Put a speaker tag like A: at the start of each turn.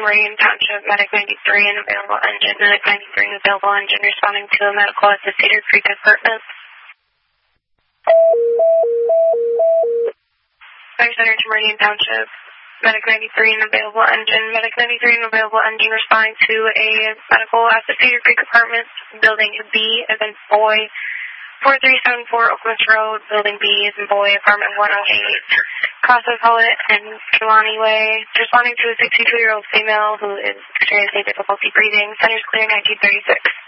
A: Meridian Township, Medic 93 and available engine, Medic 93 and available engine, responding to a medical at the Cedar Creek Apartments. Fire Center to Meridian Township, Medic 93 and available engine, Medic 93 and available engine, responding to a medical at the Cedar Creek Apartments, building B as in boy, 4374 Oaklands Road, building B as in boy, apartment 108, Casa Hullet and Trelawney Way, responding to a 62-year-old female who is experiencing difficulty breathing. Center's clear 1936.